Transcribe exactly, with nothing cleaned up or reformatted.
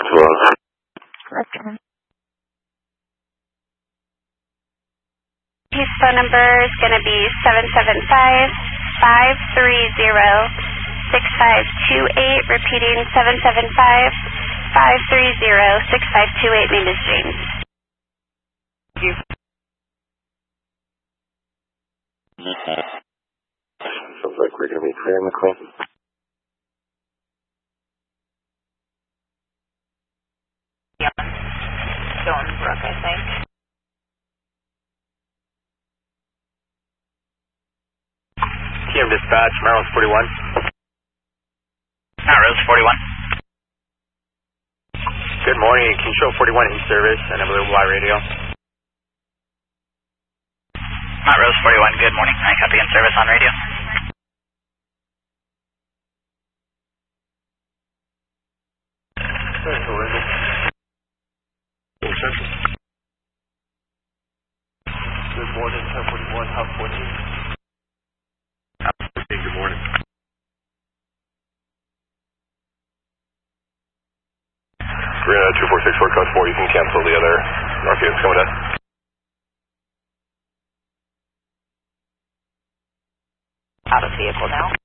twelve. Listen. His phone number is going to be seven seven five, five three zero, six five two eight. Repeating, seven seven five, five three zero, six five two eight. Name is James. Thank you. Sounds like we're going to be clearing the call. Yeah. Stone Brook, I think. T M Dispatch, Melrose forty-one. Melrose forty-one. Good morning, King Show forty-one in service and available by radio. Melrose forty-one, good morning. I copy in service on radio. Good morning, ten forty-one, Hub fourteen. Good morning. We're in a two four six four code four. You can cancel the other North units coming in. Out of vehicle now.